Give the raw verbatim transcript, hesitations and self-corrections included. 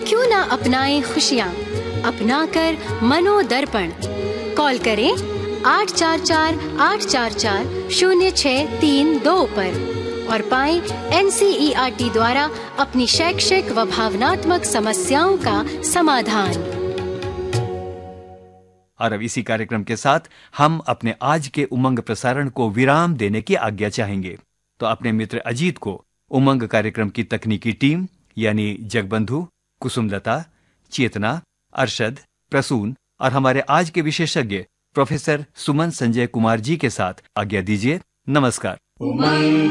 क्यों ना अपनाएं खुशियाँ, अपना कर मनोदर्पण। कॉल करें आठ चार चार आठ चार चार शून्य छः तीन दो पर और पाएं N C E R T द्वारा अपनी शैक्षिक व भावनात्मक समस्याओं का समाधान। और अब इसी कार्यक्रम के साथ हम अपने आज के उमंग प्रसारण को विराम देने की आज्ञा चाहेंगे। तो अपने मित्र अजीत को उमंग कार्यक्रम की तकनीकी टीम यानी जगबंधु, कुसुमलता, चेतना, अरशद, प्रसून और हमारे आज के विशेषज्ञ प्रोफेसर सुमन संजय कुमार जी के साथ आज्ञा दीजिए। नमस्कार। उमंग